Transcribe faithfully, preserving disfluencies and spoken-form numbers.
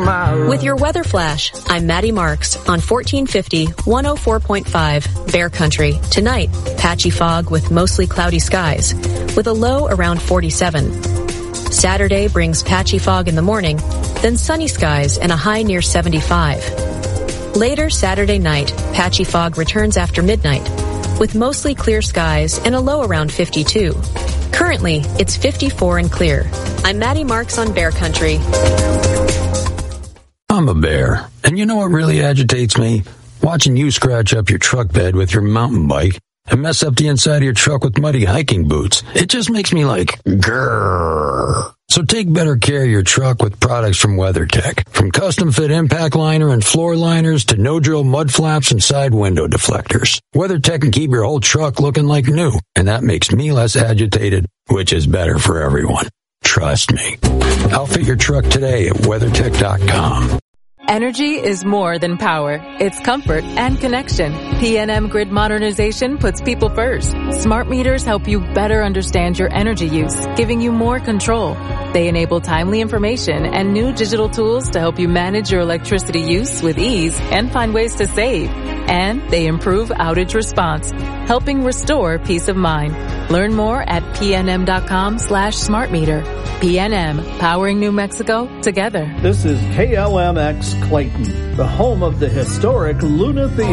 my love. With your weather flash, I'm Maddie Marks on fourteen fifty, one oh four point five Bear Country. Tonight, patchy fog with mostly cloudy skies, with a low around forty-seven. Saturday brings patchy fog in the morning, then sunny skies and a high near seventy-five. Later Saturday night, patchy fog returns after midnight, with mostly clear skies and a low around fifty-two. Currently, it's fifty-four and clear. I'm Maddie Marks on Bear Country. I'm a bear, and you know what really agitates me? Watching you scratch up your truck bed with your mountain bike and mess up the inside of your truck with muddy hiking boots. It just makes me like, grrr. So take better care of your truck with products from WeatherTech. From custom fit impact liner and floor liners to no-drill mud flaps and side window deflectors. WeatherTech can keep your whole truck looking like new, and that makes me less agitated, which is better for everyone. Trust me. Outfit your truck today at weathertech dot com. Energy is more than power. It's comfort and connection. P N M Grid Modernization puts people first. Smart meters help you better understand your energy use, giving you more control. They enable timely information and new digital tools to help you manage your electricity use with ease and find ways to save. And they improve outage response, helping restore peace of mind. Learn more at pnm.com slash smart meter. P N M, powering New Mexico together. This is K L M X Clayton, the home of the historic Luna Theater.